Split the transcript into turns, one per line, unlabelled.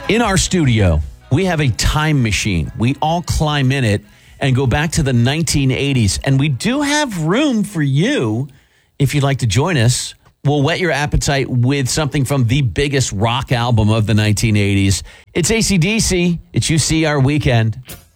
In our studio, we have a time machine. We all climb in it and go back to the 1980s. And we do have room for you if you'd like to join us. We'll whet your appetite with something from the biggest rock album of the 1980s. It's AC/DC. It's You See Our Weekend.